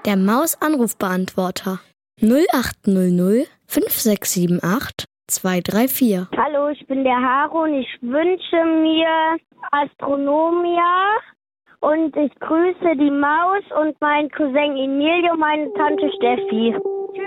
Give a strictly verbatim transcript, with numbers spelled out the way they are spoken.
Der Maus-Anrufbeantworter. null acht null null fünf sechs sieben acht zwei drei vier. Hallo, ich bin der Haro und ich wünsche mir Astronomia. Und ich grüße die Maus und meinen Cousin Emilio, meine Tante Steffi.